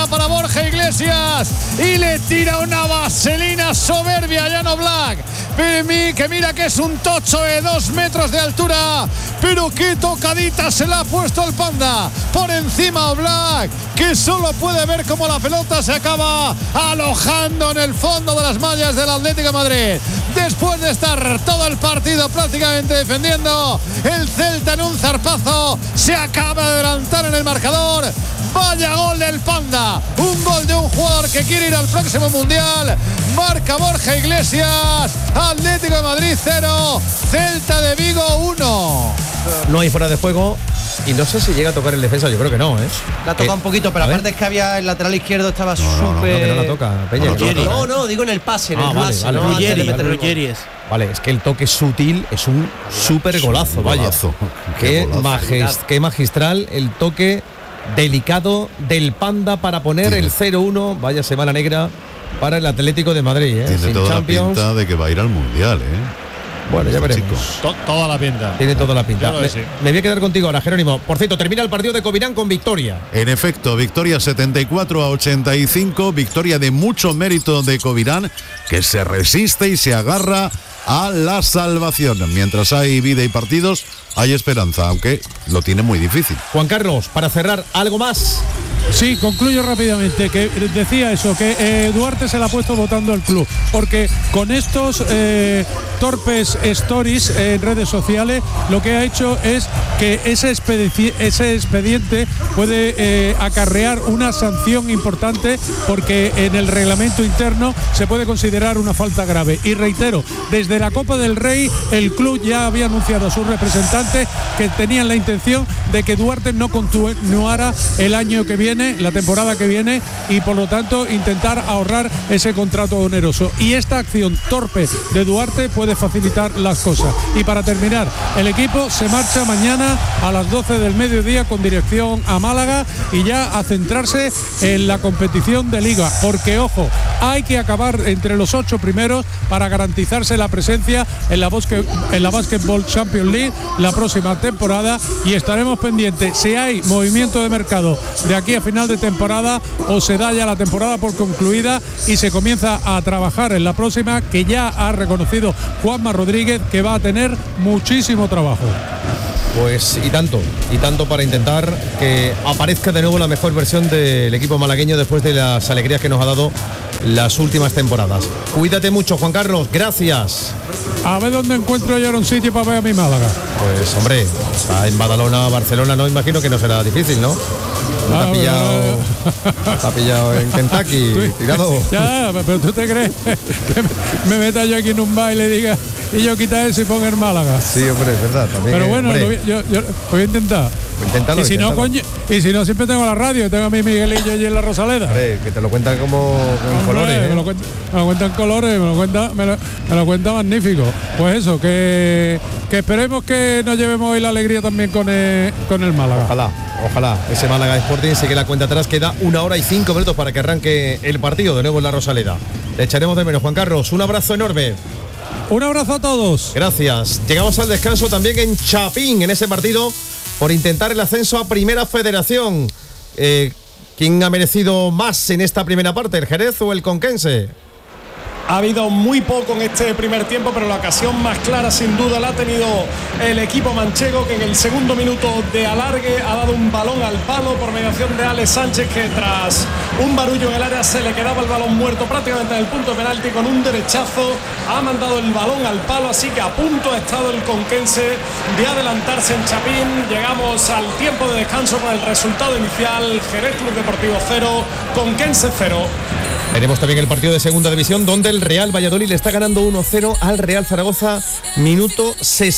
para Borja Iglesias y le tira una vaselina soberbia a Jan Oblak, que mira que es un tocho de 2 metros de altura, pero qué tocadita se la ha puesto el Panda por encima Oblak, que solo puede ver cómo la pelota se acaba alojando en el fondo de las mallas del Atlético de Madrid. Después de estar todo el partido prácticamente defendiendo, el Celta en un zarpazo se acaba de adelantar en el marcador. Vaya gol del Panda, un gol de un jugador que quiere ir al próximo Mundial. Marca Borja Iglesias, Atlético de Madrid 0, Celta de Vigo 1. No hay fuera de juego y no sé si llega a tocar el defensa, yo creo que no, ¿eh? La toca un poquito, pero aparte es que había el lateral izquierdo estaba súper... No, que no la toca, Peña. No, digo en el pase, pase. Vale, no, Ruggeri. Vale, es que el toque sutil es un súper golazo, vaya. Qué magistral el toque delicado del Panda para poner el 0-1. Vaya semana negra para el Atlético de Madrid, ¿eh? Tiene toda la pinta de que va a ir al Mundial, ¿eh? Bueno, ya veremos. Toda la pinta. Tiene toda la pinta. Sí. Me voy a quedar contigo ahora, Jerónimo. Por cierto, termina el partido de Covirán con victoria. En efecto, victoria 74-85, victoria de mucho mérito de Covirán, que se resiste y se agarra a la salvación. Mientras hay vida y partidos, hay esperanza, aunque lo tiene muy difícil. Juan Carlos, para cerrar, ¿algo más? Sí, concluyo rápidamente, que decía eso, que Duarte se la ha puesto votando al club, porque con estos torpes stories en redes sociales, lo que ha hecho es que ese expediente puede acarrear una sanción importante, porque en el reglamento interno se puede considerar una falta grave. Y reitero, desde la Copa del Rey, el club ya había anunciado a sus representantes que tenían la intención de que Duarte no continuara el año que viene, la temporada que viene, y por lo tanto intentar ahorrar ese contrato oneroso. Y esta acción torpe de Duarte puede facilitar las cosas. Y para terminar, el equipo se marcha mañana a las 12 del mediodía con dirección a Málaga y ya a centrarse en la competición de Liga, porque ojo, hay que acabar entre los 8 primeros para garantizarse la presencia en la Basketball Champions League la próxima temporada, y estaremos pendientes si hay movimiento de mercado de aquí a final de temporada o se da ya la temporada por concluida y se comienza a trabajar en la próxima, que ya ha reconocido Juanma Rodríguez que va a tener muchísimo trabajo. Pues y tanto para intentar que aparezca de nuevo la mejor versión del equipo malagueño después de las alegrías que nos ha dado las últimas temporadas. Cuídate mucho, Juan Carlos, gracias. A ver dónde encuentro yo un sitio para ver a mi Málaga. Pues hombre, está en Badalona, Barcelona, no imagino que no será difícil, ¿no? Está pillado en Kentucky, tirado. Ya, pero tú te crees que me meta yo aquí en un baile y diga y yo quita eso y ponga el Málaga. Sí, hombre, es verdad. También, pero bueno, yo voy a intentar. Inténtalo, y si no, siempre tengo la radio, tengo a mi Miguelillo allí en la Rosaleda. Hombre, que te lo cuentan como en colores. Me lo cuentan colores, me lo cuenta magnífico. Pues eso, que esperemos que nos llevemos hoy la alegría también con el Málaga. Ojalá. Ese Málaga Sporting sigue la cuenta atrás, queda 1 hora y 5 minutos para que arranque el partido de nuevo en la Rosaleda. Le echaremos de menos, Juan Carlos. Un abrazo enorme. Un abrazo a todos. Gracias. Llegamos al descanso también en Chapín, en ese partido por intentar el ascenso a Primera Federación. ¿Quién ha merecido más en esta primera parte, el Jerez o el Conquense? Ha habido muy poco en este primer tiempo, pero la ocasión más clara sin duda la ha tenido el equipo manchego, que en el segundo minuto de alargue ha dado un balón al palo por mediación de Alex Sánchez, que tras un barullo en el área se le quedaba el balón muerto prácticamente en el punto de penalti. Con un derechazo ha mandado el balón al palo, así que a punto ha estado el Conquense de adelantarse en Chapín. Llegamos al tiempo de descanso con el resultado inicial: Jerez Club Deportivo 0, Conquense 0. Veremos también el partido de segunda división, donde el Real Valladolid le está ganando 1-0 al Real Zaragoza, minuto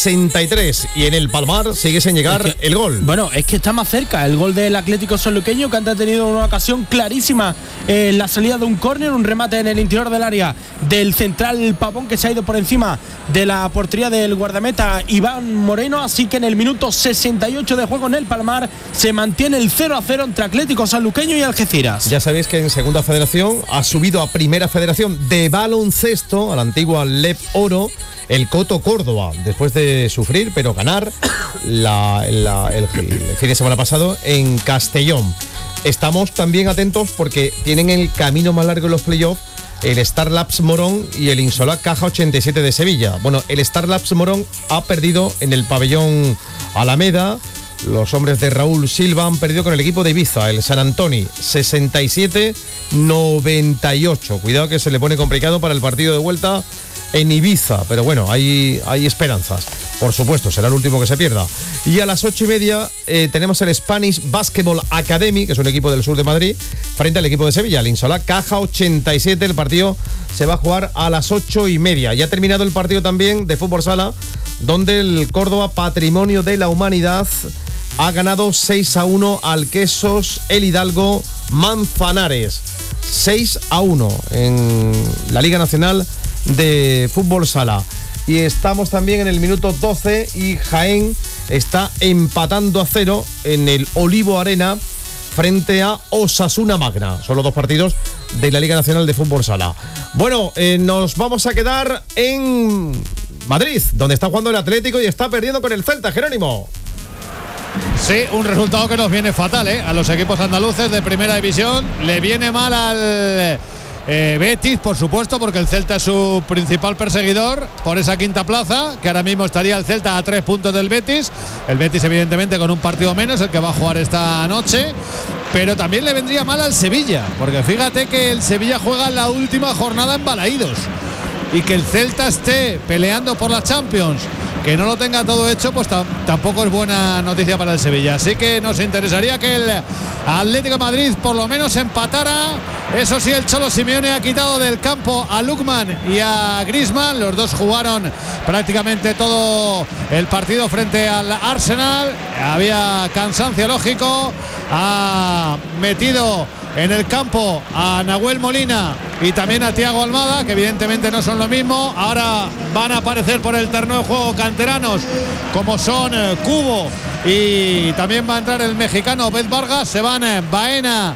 63. Y en el Palmar sigue sin llegar el gol. Bueno, es que está más cerca el gol del Atlético Sanluqueño, que antes ha tenido una ocasión clarísima en la salida de un córner, un remate en el interior del área del central Pavón, que se ha ido por encima de la portería del guardameta Iván Moreno. Así que en el minuto 68 de juego en el Palmar se mantiene el 0-0 entre Atlético Sanluqueño y Algeciras. Ya sabéis que en segunda federación ha subido a Primera Federación de baloncesto, a la antigua LEP Oro, el Coto Córdoba, después de sufrir pero ganar el fin de semana pasado en Castellón. estamos también atentos porque tienen el camino más largo en los playoffs el Star Labs Morón y el Insolac Caja 87 de Sevilla. Bueno, el Star Labs Morón ha perdido en el pabellón Alameda. Los hombres de Raúl Silva han perdido con el equipo de Ibiza, el San Antoni, 67-98. Cuidado que se le pone complicado para el partido de vuelta en Ibiza, pero bueno, hay esperanzas. Por supuesto, será el último que se pierda. Y a las 8:30 tenemos el Spanish Basketball Academy, que es un equipo del sur de Madrid, frente al equipo de Sevilla, el Insolac Caja 87. El partido se va a jugar a las 8:30. Ya ha terminado el partido también de fútbol sala, donde el Córdoba Patrimonio de la Humanidad ha ganado 6-1 al Quesos El Hidalgo Manzanares. 6-1 en la Liga Nacional de Fútbol Sala. Y estamos también en el minuto 12 y Jaén está empatando a 0 en el Olivo Arena frente a Osasuna Magna. Son los dos partidos de la Liga Nacional de Fútbol Sala. Bueno, nos vamos a quedar en Madrid, donde está jugando el Atlético y está perdiendo con el Celta, Jerónimo. Sí, un resultado que nos viene fatal, a los equipos andaluces de primera división. Le viene mal al Betis, por supuesto, porque el Celta es su principal perseguidor por esa quinta plaza, que ahora mismo estaría el Celta a 3 puntos del Betis. El Betis, evidentemente, con un partido menos, el que va a jugar esta noche. Pero también le vendría mal al Sevilla, porque fíjate que el Sevilla juega la última jornada en Balaídos. Y que el Celta esté peleando por la Champions, que no lo tenga todo hecho, pues tampoco es buena noticia para el Sevilla. Así que nos interesaría que el Atlético de Madrid por lo menos empatara. Eso sí, el Cholo Simeone ha quitado del campo a Lookman y a Griezmann. Los dos jugaron prácticamente todo el partido frente al Arsenal. Había cansancio lógico. Ha metido en el campo a Nahuel Molina y también a Thiago Almada, que evidentemente no son lo mismo. Ahora van a aparecer por el terreno de juego canteranos como son Cubo, y también va a entrar el mexicano Obed Vargas. Se van Baena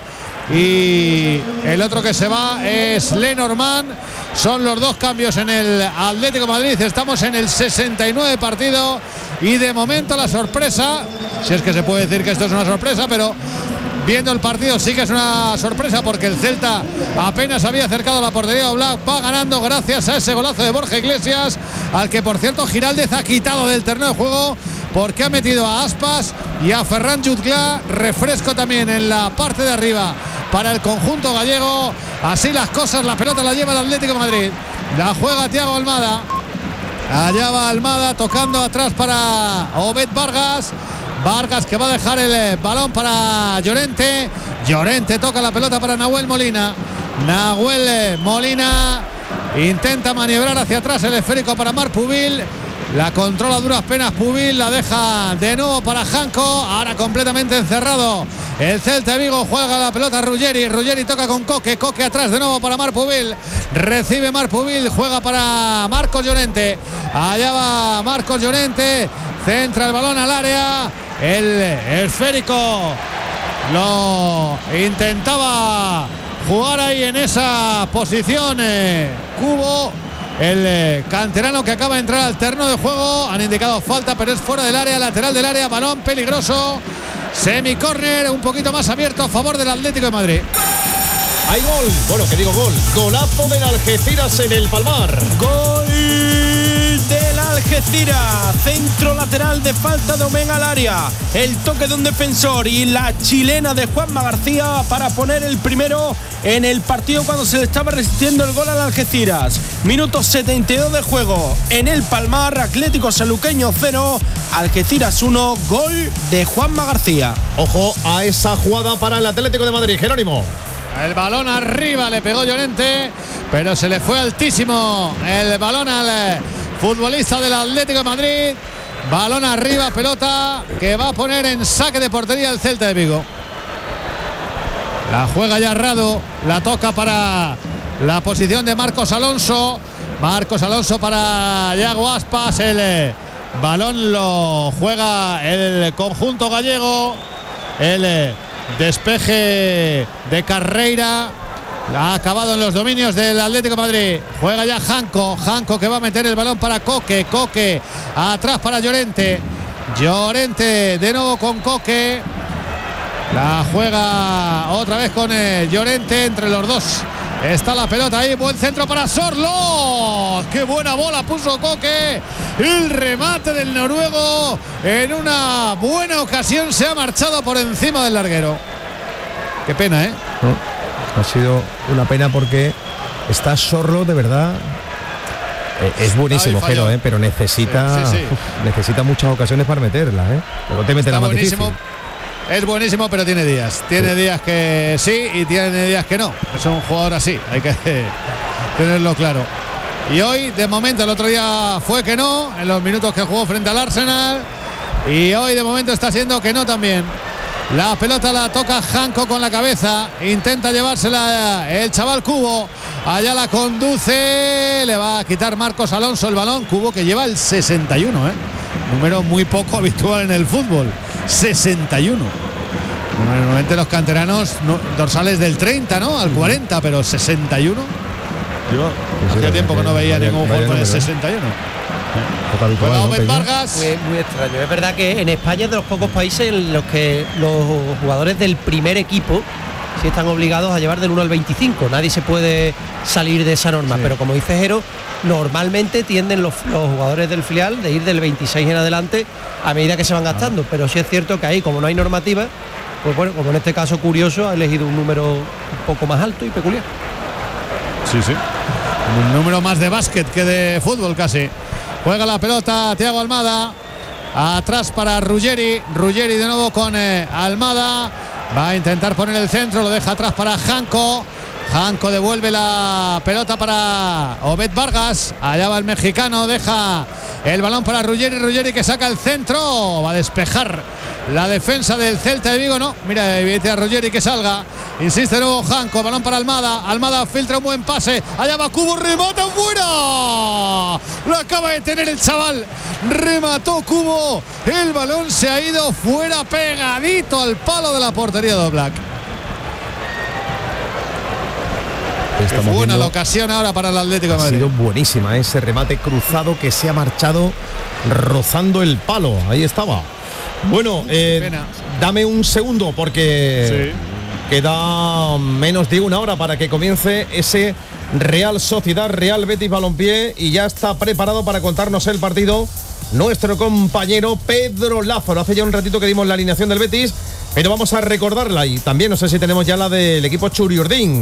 y el otro que se va es Lenormand. Son los dos cambios en el Atlético de Madrid. Estamos en el 69 partido y de momento la sorpresa, si es que se puede decir que esto es una sorpresa, pero viendo el partido sí que es una sorpresa, porque el Celta apenas había acercado a la portería. Oblak va ganando gracias a ese golazo de Borja Iglesias, al que por cierto Giraldez ha quitado del terreno de juego porque ha metido a Aspas y a Ferran Jutgla. Refresco también en la parte de arriba para el conjunto gallego. Así las cosas, la pelota la lleva el Atlético de Madrid, la juega Thiago Almada. Allá va Almada tocando atrás para Obed Vargas. Vargas, que va a dejar el balón para Llorente. Llorente toca la pelota para Nahuel Molina. Nahuel Molina intenta maniobrar hacia atrás el esférico para Marc Pubil. La controla a duras penas Pubil, la deja de nuevo para Janko. Ahora completamente encerrado el Celta de Vigo, juega la pelota Ruggeri. Ruggeri toca con Coque. Coque atrás de nuevo para Marc Pubil. Recibe Marc Pubil, juega para Marcos Llorente. Allá va Marcos Llorente. Centra el balón al área. El esférico lo intentaba jugar ahí en esa posición Cubo, el canterano, que acaba de entrar al terreno de juego. Han indicado falta, pero es fuera del área, lateral del área, balón peligroso, semicórner, un poquito más abierto a favor del Atlético de Madrid. Hay gol, bueno, que digo gol, golazo del Algeciras en el Palmar. Gol del Algeciras, centro lateral de falta de Omen al área, el toque de un defensor y la chilena de Juanma García para poner el primero en el partido cuando se le estaba resistiendo el gol al Algeciras. Minuto 72 de juego en el Palmar. Atlético Sanluqueño 0, Algeciras 1, gol de Juanma García. Ojo a esa jugada para el Atlético de Madrid, Jerónimo. El balón arriba, le pegó Llorente, pero se le fue altísimo el balón al futbolista del Atlético de Madrid. Balón arriba, pelota que va a poner en saque de portería el Celta de Vigo. La juega ya Rado, la toca para la posición de Marcos Alonso. Marcos Alonso para Yago Aspas. El balón lo juega el conjunto gallego. El despeje de Carreira ha acabado en los dominios del Atlético de Madrid. Juega ya Janko. Janko, que va a meter el balón para Coque. Coque atrás para Llorente. Llorente de nuevo con Coque. La juega otra vez con Llorente entre los dos. Está la pelota ahí, buen centro para Sorloth. Qué buena bola puso Koke. El remate del noruego en una buena ocasión se ha marchado por encima del larguero. Qué pena, ¿eh? No, ha sido una pena porque está Sorloth de verdad. Es buenísimo, Jero, pero necesita necesita muchas ocasiones para meterla, pero te mete la más difícil. Es buenísimo, pero tiene días. Tiene días que sí y tiene días que no. Es un jugador así, hay que tenerlo claro. Y hoy, de momento, el otro día fue que no, en los minutos que jugó frente al Arsenal. Y hoy, de momento, está siendo que no también. La pelota la toca Janko con la cabeza. Intenta llevársela el chaval Cubo. Allá la conduce. Le va a quitar Marcos Alonso el balón. Cubo que lleva el 61, número muy poco habitual en el fútbol. 61. Normalmente los canteranos dorsales del 30, ¿no? Al 40, pero 61. Yo hacía tiempo que no veía ningún jugador con el 61. Vargas. Muy extraño. Es verdad que en España es de los pocos países en los que los jugadores del primer equipo sí están obligados a llevar del 1 al 25. Nadie se puede salir de esa norma, pero como dice Jero, normalmente tienden los jugadores del filial de ir del 26 en adelante a medida que se van gastando, pero sí es cierto que ahí, como no hay normativa, pues bueno, como en este caso curioso, ha elegido un número un poco más alto y peculiar. Sí. Un número más de básquet que de fútbol casi. Juega la pelota Thiago Almada. Atrás para Ruggeri. Ruggeri de nuevo con Almada. Va a intentar poner el centro. Lo deja atrás para Janko. Janko devuelve la pelota para Obed Vargas. Allá va el mexicano. Deja el balón para Ruggeri. Ruggeri que saca el centro. Va a despejar la defensa del Celta de Vigo. No, mira, evita a Ruggeri que salga. Insiste de nuevo Janko. Balón para Almada. Almada filtra un buen pase. Allá va Cubo. Remata fuera. Lo acaba de tener el chaval. Remató Cubo. El balón se ha ido fuera pegadito al palo de la portería de Oblak. Fue buena la ocasión ahora para el Atlético de Madrid. Ha sido buenísima ese remate cruzado que se ha marchado rozando el palo. Ahí estaba. Bueno, dame un segundo porque queda menos de una hora para que comience ese Real Sociedad Real Betis Balompié y ya está preparado para contarnos el partido nuestro compañero Pedro Lázaro. Hace ya un ratito que dimos la alineación del Betis, pero vamos a recordarla y también no sé si tenemos ya la del equipo Churiurdín.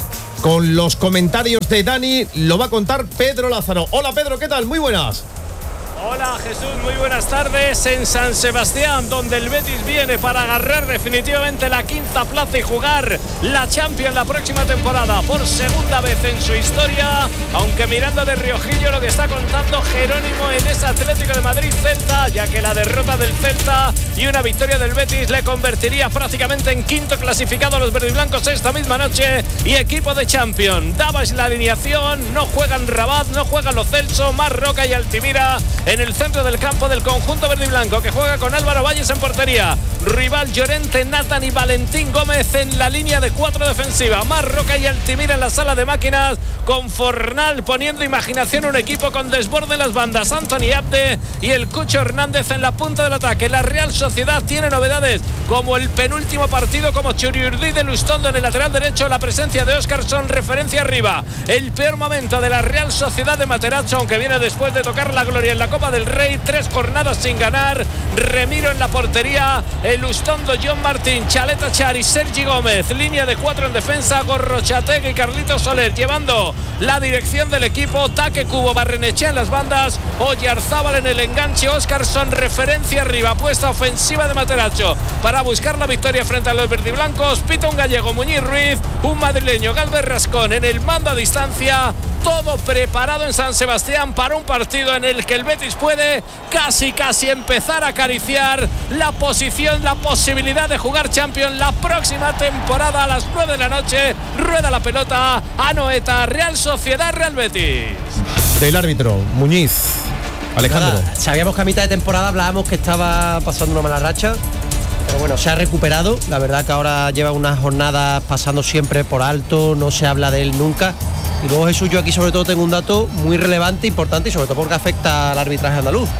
Con los comentarios de Dani lo va a contar Pedro Lázaro. Hola Pedro, ¿qué tal? Muy buenas. Hola Jesús, muy buenas tardes en San Sebastián, donde el Betis viene para agarrar definitivamente la quinta plaza y jugar la Champions la próxima temporada por segunda vez en su historia, aunque mirando de Riojillo lo que está contando Jerónimo en ese Atlético de Madrid-Celta, ya que la derrota del Celta y una victoria del Betis le convertiría prácticamente en quinto clasificado a los verdiblancos esta misma noche y equipo de Champions. Dabais la alineación, no juegan Rabat, no juegan Lo Celso, Marroca y Altimira en el centro del campo del conjunto verde y blanco, que juega con Álvaro Valles en portería, Rival, Llorente, Nathan y Valentín Gómez en la línea de 4 defensiva, Marroca y Altimira en la sala de máquinas, con Fornal poniendo imaginación, un equipo con desborde en las bandas, Anthony Abde y el Cucho Hernández en la punta del ataque. La Real Sociedad tiene novedades como el penúltimo partido, como Churiurdí de Lustondo en el lateral derecho, la presencia de Óscarson, referencia arriba. El peor momento de la Real Sociedad de Materazzo, aunque viene después de tocar la gloria en la Copa del Rey, 3 jornadas sin ganar. Remiro en la portería, el Lustondo, John Martín, Chaleta Char y Sergi Gómez, línea de 4 en defensa, Gorrochategui y Carlitos Soler llevando la dirección del equipo, Taque Cubo, Barrenechea en las bandas, Oyarzábal en el enganche, Óscarson, referencia arriba, puesta ofensiva de Materazzo para buscar la victoria frente a los verdiblancos, pita un gallego, Muñiz Ruiz, un madrileño, Galvez Rascón en el mando a distancia. Todo preparado en San Sebastián para un partido en el que el Betis puede casi empezar a acariciar la posición, la posibilidad de jugar Champions la próxima temporada a las 9 de la noche. Rueda la pelota, Anoeta, Real Sociedad, Real Betis. Del árbitro, Muñiz, Alejandro. Nada, sabíamos que a mitad de temporada hablábamos que estaba pasando una mala racha, pero bueno, se ha recuperado. La verdad que ahora lleva unas jornadas pasando siempre por alto, no se habla de él nunca. Y luego Jesús, yo aquí sobre todo tengo un dato muy relevante, importante y sobre todo porque afecta al arbitraje andaluz.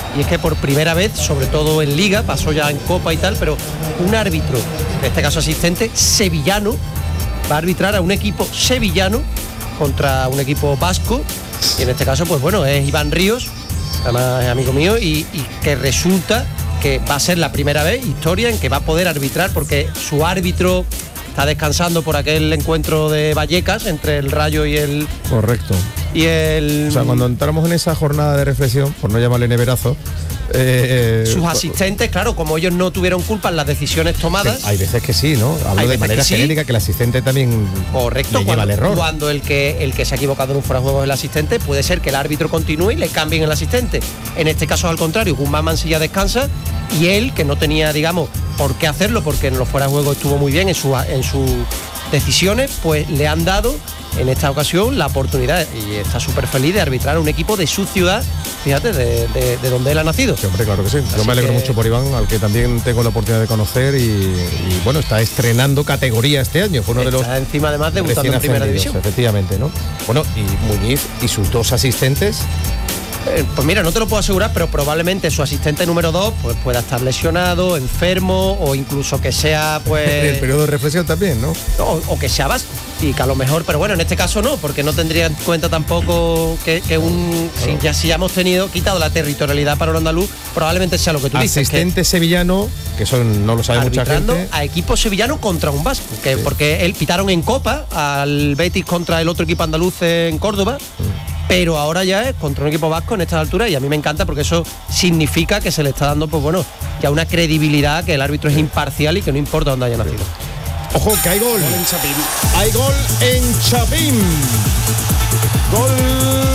y es que por primera vez, sobre todo en Liga, pasó ya en Copa y tal, pero un árbitro, en este caso asistente, sevillano, va a arbitrar a un equipo sevillano contra un equipo vasco, y en este caso, pues bueno, es Iván Ríos, además es amigo mío, y que resulta que va a ser la primera vez, historia, en que va a poder arbitrar, porque su árbitro está descansando por aquel encuentro de Vallecas entre el Rayo y el... Correcto. Y el... O sea, cuando entramos en esa jornada de reflexión, por no llamarle neverazo, sus asistentes, claro, como ellos no tuvieron culpa en las decisiones tomadas. Hay veces que sí, ¿no? Hablo de manera genérica, que el asistente también correcto, le lleva el error. Cuando el que se ha equivocado en un fuera de juego es el asistente, puede ser que el árbitro continúe y le cambien el asistente. En este caso, al contrario, Guzmán Mansilla descansa y él, que no tenía, digamos, por qué hacerlo, porque en los fuera de juego estuvo muy bien en sus decisiones, pues le han dado en esta ocasión la oportunidad, y está súper feliz de arbitrar a un equipo de su ciudad, fíjate, de donde él ha nacido. Sí, hombre, claro que sí. Yo me alegro mucho por Iván, al que también tengo la oportunidad de conocer, y bueno, está estrenando categoría este año. Fue uno de los está encima, además, debutando en primera división. Efectivamente, ¿no? Bueno, y Muñiz y sus dos asistentes. Pues mira, no te lo puedo asegurar, pero probablemente su asistente número 2 pues pueda estar lesionado, enfermo, o incluso que sea, pues... En el periodo de reflexión también, ¿no? O que sea vasco, y que a lo mejor, pero bueno, en este caso no, porque no tendría en cuenta tampoco que si ya hemos quitado la territorialidad para el andaluz, probablemente sea lo que tú dices. Asistente sevillano, que eso no lo sabe mucha gente. A equipo sevillano contra un vasco, que sí. Porque él pitaron en Copa al Betis contra el otro equipo andaluz en Córdoba. Pero ahora ya es contra un equipo vasco en estas alturas, y a mí me encanta porque eso significa que se le está dando, pues bueno, ya una credibilidad, que el árbitro es imparcial y que no importa dónde haya nacido. Ojo, que hay gol. Hay gol en Chapín. Gol